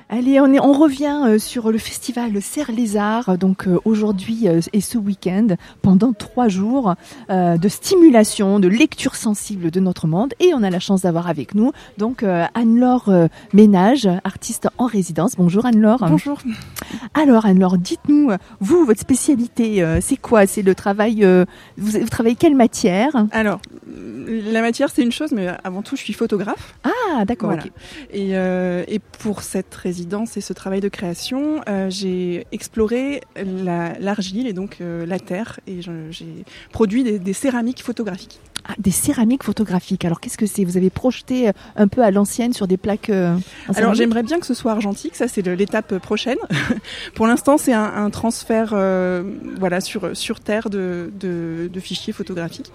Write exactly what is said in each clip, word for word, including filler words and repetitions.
Allez, on, est, on revient euh, sur le festival Serre les Arts, donc euh, aujourd'hui euh, et ce week-end, pendant trois jours euh, de stimulation, de lecture sensible de notre monde. Et on a la chance d'avoir avec nous donc euh, Anne-Laure euh, Ménage, artiste en résidence. Bonjour Anne-Laure. Bonjour. Alors Anne-Laure, dites-nous, vous, votre spécialité, euh, c'est quoi? C'est le travail, euh, vous, vous travaillez quelle matière? Alors, la matière c'est une chose, mais avant tout je suis photographe. Ah d'accord, voilà. Ok. Et, euh, et pour cette résidence et ce travail de création, euh, j'ai exploré la, l'argile et donc euh, la terre, et je, j'ai produit des, des céramiques photographiques. Ah, des céramiques photographiques. Alors qu'est-ce que c'est? Vous avez projeté un peu à l'ancienne sur des plaques euh, en Alors j'aimerais bien que ce soit argentique, ça c'est le, l'étape prochaine. Pour l'instant c'est un, un transfert euh, voilà, sur, sur terre de, de, de fichiers photographiques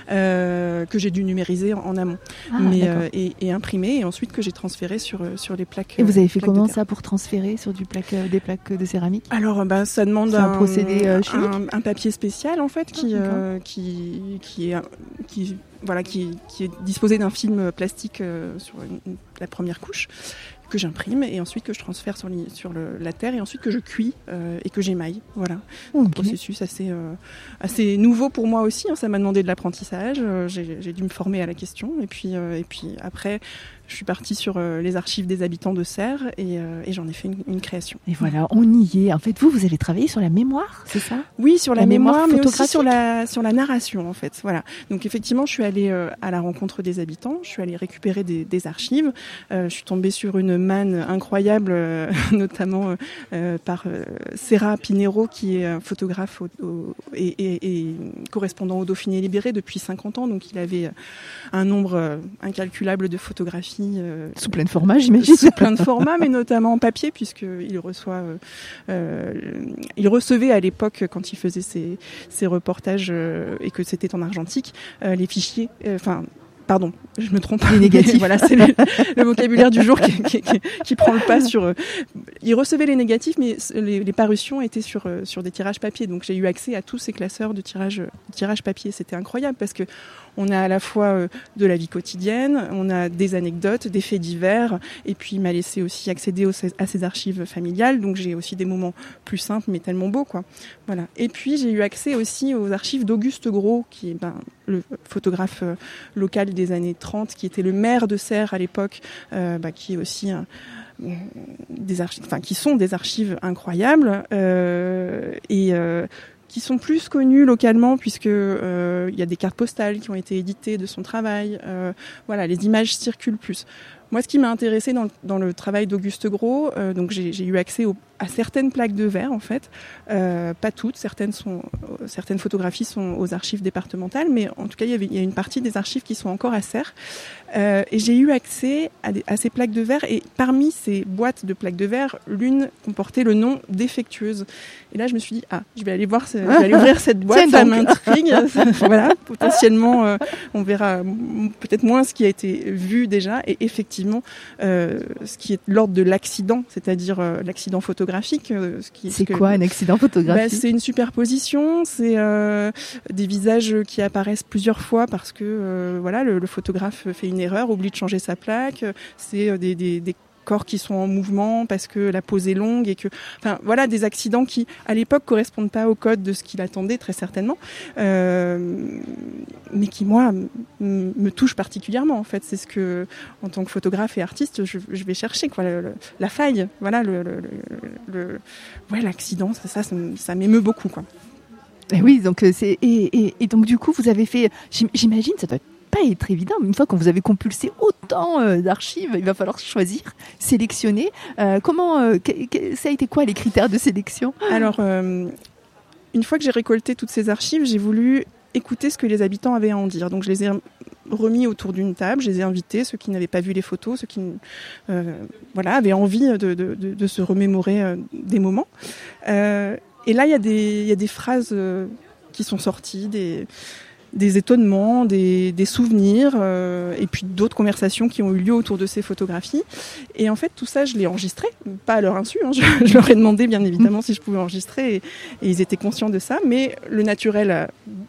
euh, que j'ai dû numériser en, en amont ah, mais, euh, et, et imprimer, et ensuite que j'ai transféré sur, sur les plaques. Et vous avez fait plaques comment ça pour transférer sur du plaque, des plaques de céramique? Alors bah, ça demande un, un, procédé euh, chimique, un, un papier spécial en fait qui, ah, euh, qui, qui est... Qui, Voilà, qui, qui est disposé d'un film plastique euh, sur une, une, la première couche, que j'imprime et ensuite que je transfère sur, li, sur le, la terre, et ensuite que je cuis euh, et que j'émaille. Voilà, okay. Un processus assez, euh, assez nouveau pour moi aussi, hein. Ça m'a demandé de l'apprentissage, euh, j'ai, j'ai dû me former à la question, et puis, euh, et puis après je suis partie sur euh, les archives des habitants de Serre, et, euh, et j'en ai fait une, une création. Et voilà, on y est. En fait, vous, vous allez travailler sur la mémoire, c'est ça? Oui, sur la, la mémoire, mémoire mais aussi sur la, sur la narration en fait. Voilà. Donc effectivement, je suis allée euh, à la rencontre des habitants, je suis allée récupérer des, des archives, euh, je suis tombée sur une manne incroyable, euh, notamment euh, par euh, Serra Pinero, qui est photographe au, au, et, et, et correspondant au Dauphiné libéré depuis cinquante ans, donc il avait un nombre euh, incalculable de photographies. Euh, sous plein de formats, j'imagine. Sous plein de formats, mais notamment en papier, puisqu'il reçoit, euh, euh, il recevait à l'époque, quand il faisait ses, ses reportages, euh, et que c'était en argentique, euh, les fichiers, enfin... Euh, Pardon, je me trompe. Les négatifs. Voilà, c'est le, le vocabulaire du jour qui, qui, qui, qui prend le pas sur. Euh, il recevait les négatifs, mais les, les parutions étaient sur euh, sur des tirages papier. Donc j'ai eu accès à tous ces classeurs de tirage tirage papier. C'était incroyable parce que on a à la fois euh, de la vie quotidienne, on a des anecdotes, des faits divers, et puis il m'a laissé aussi accéder aux, à ces archives familiales. Donc j'ai aussi des moments plus simples, mais tellement beaux, quoi. Voilà. Et puis j'ai eu accès aussi aux archives d'Auguste Gros, qui est ben, le photographe euh, local des années trente, qui était le maire de Serre à l'époque, euh, bah, qui est aussi un, des archives, enfin qui sont des archives incroyables euh, et euh, qui sont plus connus localement, puisque euh, il y a des cartes postales qui ont été éditées de son travail. Euh, voilà, les images circulent plus. Moi, ce qui m'a intéressée dans le, dans le travail d'Auguste Gros, euh, donc j'ai, j'ai eu accès au, à certaines plaques de verre, en fait, euh, pas toutes, certaines sont, euh, certaines photographies sont aux archives départementales, mais en tout cas, il y avait, il y a une partie des archives qui sont encore à Serre, euh, et j'ai eu accès à, des, à ces plaques de verre, et parmi ces boîtes de plaques de verre, l'une comportait le nom Défectueuse. Et là, je me suis dit, ah, je vais aller voir, ce, je vais aller ouvrir cette boîte, ça m'intrigue, voilà, potentiellement, euh, on verra peut-être moins ce qui a été vu déjà, et effectivement, Euh, ce qui est l'ordre de l'accident, c'est-à-dire euh, l'accident photographique. Euh, ce qui, c'est ce que, quoi un accident photographique? bah, c'est une superposition, c'est euh, des visages qui apparaissent plusieurs fois parce que euh, voilà, le, le photographe fait une erreur, oublie de changer sa plaque, c'est euh, des, des, des corps qui sont en mouvement parce que la pose est longue, et que, enfin voilà, des accidents qui à l'époque correspondent pas au code de ce qu'il attendait très certainement, euh, mais qui moi m- m- me touchent particulièrement en fait. C'est ce que, en tant que photographe et artiste, je, je vais chercher, quoi, le, le, la faille, voilà, le, le, le, le ouais, l'accident, ça, ça, ça, ça m'émeut beaucoup, quoi. Et oui, donc c'est et, et, et donc du coup vous avez fait, j'imagine, ça doit pas être évident, mais une fois que vous avez compulsé autant euh, d'archives, il va falloir choisir, sélectionner. Euh, comment euh, que, que, ça a été quoi les critères de sélection? Alors, euh, une fois que j'ai récolté toutes ces archives, j'ai voulu écouter ce que les habitants avaient à en dire. Donc je les ai remis autour d'une table, je les ai invités, ceux qui n'avaient pas vu les photos, ceux qui euh, voilà, avaient envie de, de, de, de se remémorer euh, des moments. Euh, et là, il y a des, il y a des phrases euh, qui sont sorties, des... des étonnements, des, des souvenirs, euh, et puis d'autres conversations qui ont eu lieu autour de ces photographies. Et en fait, tout ça, je l'ai enregistré, pas à leur insu, hein, je, je leur ai demandé bien évidemment si je pouvais enregistrer, et, et ils étaient conscients de ça, mais le naturel a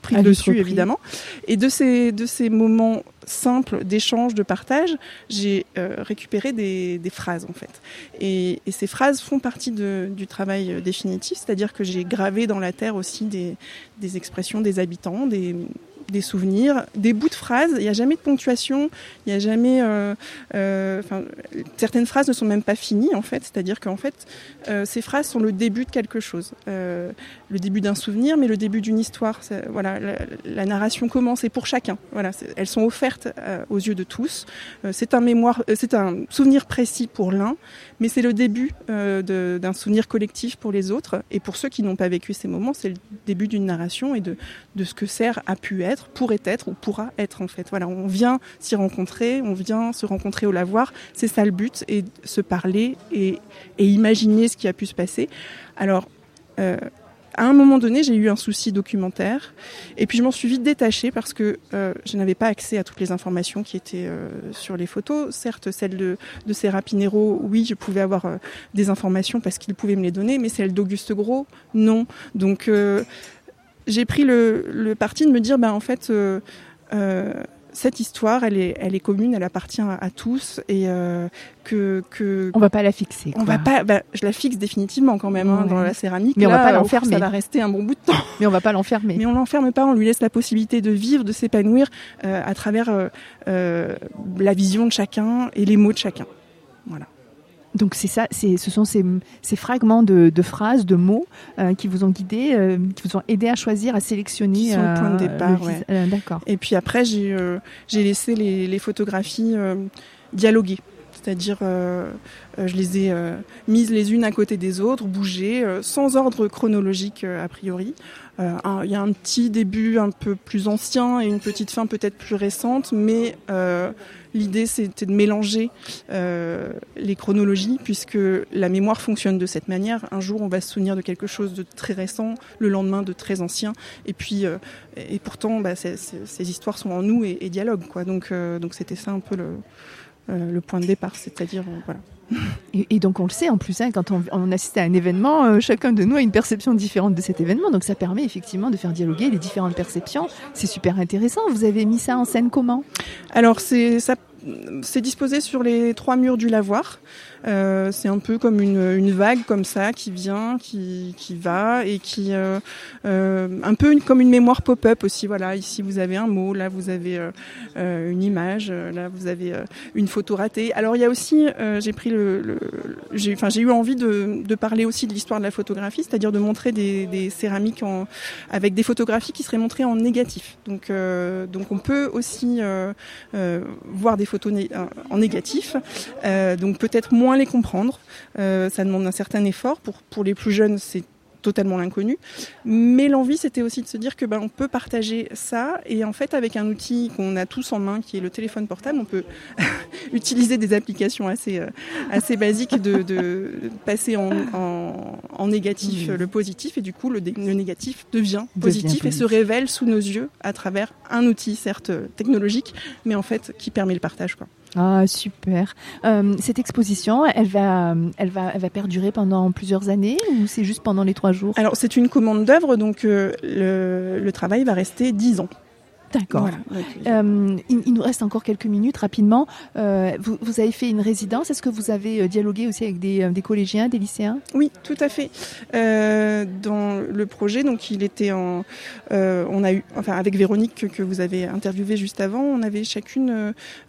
pris le dessus, évidemment. Et de ces, de ces moments simples d'échange, de partage, j'ai euh, récupéré des, des phrases, en fait. Et, et ces phrases font partie de, du travail définitif, c'est-à-dire que j'ai gravé dans la terre aussi des, des expressions des habitants, des... des souvenirs, des bouts de phrases. Il n'y a jamais de ponctuation, il n'y a jamais... Euh, euh, certaines phrases ne sont même pas finies, en fait. C'est-à-dire qu'en fait, euh, ces phrases sont le début de quelque chose. Euh, le début d'un souvenir, mais le début d'une histoire. C'est, voilà, la, la narration commence, et pour chacun. Voilà, elles sont offertes euh, aux yeux de tous. Euh, c'est un mémoire, euh, c'est un souvenir précis pour l'un, mais c'est le début euh, de, d'un souvenir collectif pour les autres. Et pour ceux qui n'ont pas vécu ces moments, c'est le début d'une narration et de, de ce que Serres a pu être, pourrait être ou pourra être, en fait. Voilà, on vient s'y rencontrer, on vient se rencontrer au lavoir, c'est ça le but, et se parler et, et imaginer ce qui a pu se passer. Alors, euh, à un moment donné, j'ai eu un souci documentaire, et puis je m'en suis vite détachée parce que euh, je n'avais pas accès à toutes les informations qui étaient euh, sur les photos. Certes, celle de, de Serra Pinheiro, oui, je pouvais avoir euh, des informations parce qu'il pouvait me les donner, mais celle d'Auguste Gros, non. Donc, euh, j'ai pris le, le parti de me dire, ben en fait, euh, euh, cette histoire, elle est, elle est commune, elle appartient à, à tous, et euh, que, que on va pas la fixer. Quoi. On va pas, ben, je la fixe définitivement quand même, hein, ouais. dans la céramique. Mais là, on va pas l'enfermer. Ça va rester un bon bout de temps. Mais on va pas l'enfermer. Mais on l'enferme pas, on lui laisse la possibilité de vivre, de s'épanouir euh, à travers euh, euh, la vision de chacun et les mots de chacun. Voilà. Donc c'est ça, c'est, ce sont ces, ces fragments de, de phrases, de mots euh, qui vous ont guidé, euh, qui vous ont aidé à choisir, à sélectionner. Qui sont le point de euh, départ. le, ouais. euh, d'accord. Et puis après, j'ai, euh, j'ai laissé les, les photographies euh, dialoguer. C'est-à-dire, euh, euh, je les ai euh, mises les unes à côté des autres, bougées, euh, sans ordre chronologique euh, a priori. Il euh, y a un petit début un peu plus ancien et une petite fin peut-être plus récente, mais euh, l'idée c'était de mélanger euh, les chronologies, puisque la mémoire fonctionne de cette manière. Un jour on va se souvenir de quelque chose de très récent, le lendemain de très ancien, et puis euh, et pourtant bah, c'est, c'est, ces histoires sont en nous et, et dialoguent, quoi. Donc, euh, donc c'était ça un peu le, euh, le point de départ, c'est-à-dire euh, voilà. Et, et donc on le sait en plus, hein, quand on, on assiste à un événement, euh, chacun de nous a une perception différente de cet événement, donc ça permet effectivement de faire dialoguer les différentes perceptions. C'est super intéressant. Vous avez mis ça en scène comment ? Alors c'est ça. C'est disposé sur les trois murs du lavoir. Euh, c'est un peu comme une, une vague comme ça qui vient, qui, qui va et qui euh, euh, un peu une, comme une mémoire pop-up aussi. Voilà, ici vous avez un mot, là vous avez euh, euh, une image, là vous avez euh, une photo ratée. Alors il y a aussi, euh, j'ai pris le, le j'ai, enfin j'ai eu envie de, de parler aussi de l'histoire de la photographie, c'est-à-dire de montrer des, des céramiques en, avec des photographies qui seraient montrées en négatif. Donc euh, donc on peut aussi euh, euh, voir des photos en négatif, euh, donc peut-être moins les comprendre. Euh, ça demande un certain effort. Pour, pour les plus jeunes, c'est totalement l'inconnu. Mais l'envie, c'était aussi de se dire que ben, on peut partager ça. Et en fait, avec un outil qu'on a tous en main, qui est le téléphone portable, on peut utiliser des applications assez, euh, assez basiques de, de passer en, en, en négatif mmh. le positif. Et du coup, le, le négatif devient positif, devient positif et se révèle sous nos yeux à travers un outil, certes technologique, mais en fait, qui permet le partage, quoi. Ah, super. Euh, cette exposition, elle va, elle, va, elle va perdurer pendant plusieurs années ou c'est juste pendant les trois jours ? Alors, c'est une commande d'œuvre, donc euh, le, le travail va rester dix ans. D'accord. Voilà. Euh, il, il nous reste encore quelques minutes rapidement. Euh, vous, vous avez fait une résidence. Est-ce que vous avez dialogué aussi avec des, des collégiens, des lycéens ? Oui, tout à fait. Euh, dans le projet, donc il était en, euh, on a eu, enfin avec Véronique que, que vous avez interviewé juste avant, on avait chacune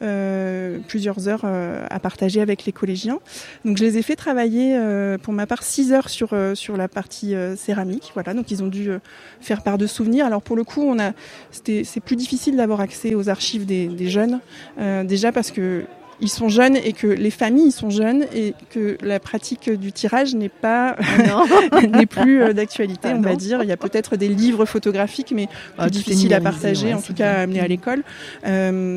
euh, plusieurs heures euh, à partager avec les collégiens. Donc je les ai fait travailler euh, pour ma part six heures sur euh, sur la partie euh, céramique. Voilà, donc ils ont dû euh, faire part de souvenirs. Alors pour le coup, on a, c'était, c'est plus difficile d'avoir accès aux archives des, des jeunes, euh, déjà parce que ils sont jeunes et que les familles sont jeunes et que la pratique du tirage n'est pas n'est plus euh, d'actualité, ah on non. va dire. Il y a peut-être des livres photographiques, mais plus ah, difficiles à partager, ouais, en tout cas à amener à l'école. Euh,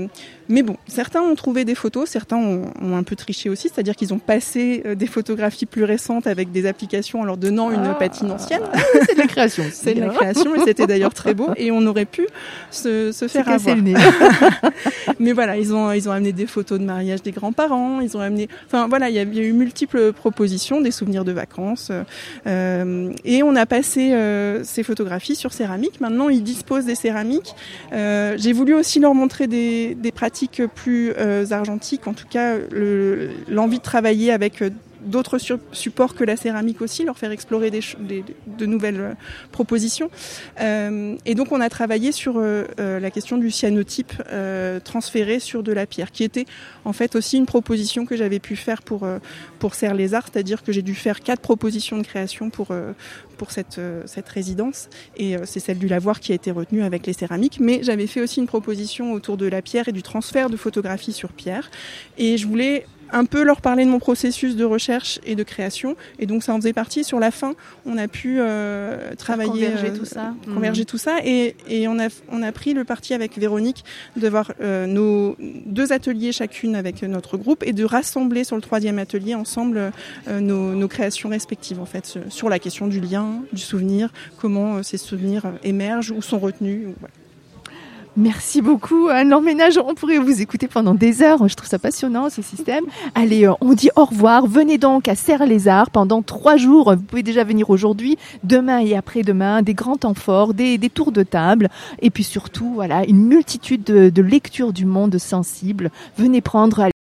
Mais bon, certains ont trouvé des photos, certains ont, ont un peu triché aussi, c'est-à-dire qu'ils ont passé euh, des photographies plus récentes avec des applications en leur donnant une ah, patine ancienne. C'est de la création. C'est de la création, et c'était d'ailleurs très beau. Et on aurait pu se, se faire avoir. Le nez. Mais voilà, ils ont ils ont amené des photos de mariage des grands-parents, ils ont amené, enfin voilà, il y a, il y a eu multiples propositions, des souvenirs de vacances, euh, et on a passé euh, ces photographies sur céramique. Maintenant, ils disposent des céramiques. Euh, j'ai voulu aussi leur montrer des des pratiques plus euh, argentiques, en tout cas le, l'envie de travailler avec euh, d'autres sur- supports que la céramique aussi, leur faire explorer des, des, de nouvelles euh, propositions. Euh, et donc on a travaillé sur euh, euh, la question du cyanotype euh, transféré sur de la pierre, qui était en fait aussi une proposition que j'avais pu faire pour euh, pour Serres-les-Arts, c'est-à-dire que j'ai dû faire quatre propositions de création pour euh, pour cette euh, cette résidence, et euh, c'est celle du lavoir qui a été retenue avec les céramiques. Mais j'avais fait aussi une proposition autour de la pierre et du transfert de photographies sur pierre, et je voulais un peu leur parler de mon processus de recherche et de création, et donc ça en faisait partie. Sur la fin, on a pu euh, travailler, converger euh, tout ça, converger mmh. tout ça, et, et on a on a pris le parti avec Véronique de voir euh, nos deux ateliers chacune avec notre groupe, et de rassembler sur le troisième atelier ensemble euh, nos, nos créations respectives en fait, sur la question du lien, du souvenir, comment euh, ces souvenirs émergent ou sont retenus. Voilà. Merci beaucoup, Anne-Laure Ménage. On pourrait vous écouter pendant des heures. Je trouve ça passionnant, ce système. Allez, on dit au revoir. Venez donc à Serres-les-Arts pendant trois jours. Vous pouvez déjà venir aujourd'hui, demain et après-demain. Des grands temps forts, des, des tours de table. Et puis surtout, voilà, une multitude de, de lectures du monde sensible. Venez prendre